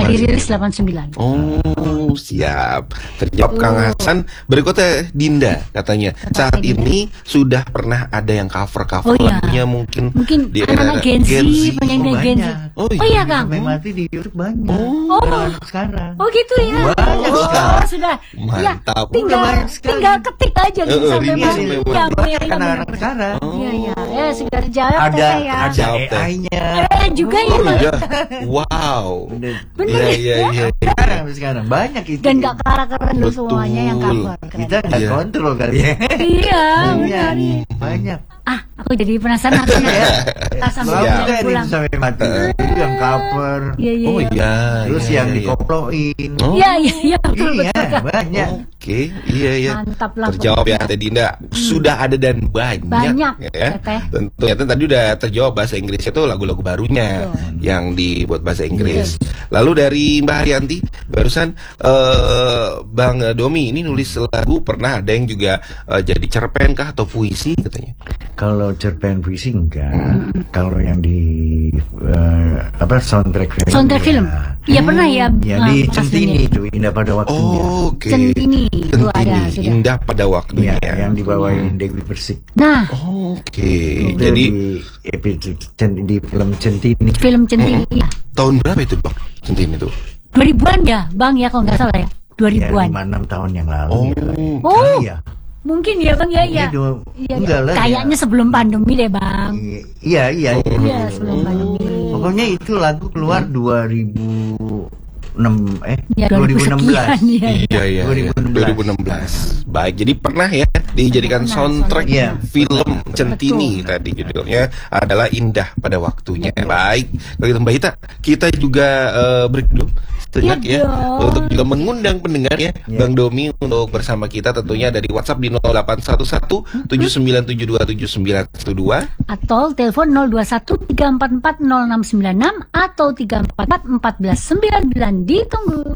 Dirilis 89. Oh, siap. Terjawab Kang Hasan. Berikutnya Dinda katanya. Saat ini sudah pernah ada yang cover-cover lagunya mungkin di era anak-anak Gen Z, penyanyi Gen Z. Oh iya Kang. Sampai mati di YouTube banyak. Anak sekarang. Oh gitu ya. Banyak sekarang. Sudah. Mantap. Ya, tinggal ketik aja nih sampai mati. Anak sekarang. Iya iya. Ya sudah terjawab Ada AI-nya. AI-nya. Juga ya. Oh iya. Wow. Bener Iya. Sekarang banyak itu. Dan gak keren loh semuanya yang cover. Kita nggak kontrol kali ya. Iya, benar. Banyak. Aku jadi penasaran ya. Sampai pulang sampai mati. Itu yang cover. Iya. Oh iya. Terus yang dikoploin. Iya, betul. Banyak. Oke, iya. Mantap lah. Terjawab ya Teh Dinda. Sudah ada dan banyak ya. Tentunya tadi udah terjawab bahasa Inggris itu lagu-lagu barunya yang dibuat bahasa Inggris. Lalu dari Mbak Haryanti barusan Bang Domi ini nulis lagu, pernah ada yang juga jadi cerpen kah atau puisi katanya? Kalau cerpen puisi enggak. Kalau yang di soundtrack film. Iya pernah ya. Ya di Centini itu Indah Pada Waktunya. Oke. Centini itu ada sudah. Indah Pada Waktunya. Ya, yang dibawain Dewi Persik. Nah. Oke. Jadi di film Centini. Film Centini. Tahun berapa itu Bang? Centini itu? 2000-an ya Bang ya, kalau nggak salah ya. 2000-an. Ya, 5-6 tahun yang lalu. Ya. Mungkin ya Bang ya. Enggak lah. Kayaknya sebelum pandemi deh Bang. Iya. Iya sebelum pandemi. Pokoknya itu lagu keluar 2016. Iya. 2016. Baik, jadi pernah ya dijadikan soundtrack film Centini. Tadi judulnya adalah Indah Pada Waktunya. Baik, kalau gitu Mbak Hita, kita juga break dulu sejenak ya, untuk juga mengundang pendengar ya, Bang Domi untuk bersama kita tentunya dari WhatsApp di 0811 79727912 atau telepon 021 344 0696 atau 344 1499. Ditunggu.